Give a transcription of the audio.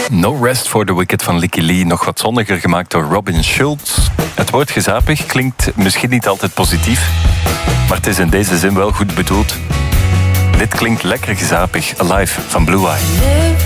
No Rest for the Wicked van Licky Lee, nog wat zonniger gemaakt door Robin Schulz. Het woord gezapig klinkt misschien niet altijd positief, maar het is in deze zin wel goed bedoeld. Dit klinkt lekker gezapig, Alive van Blue Eye.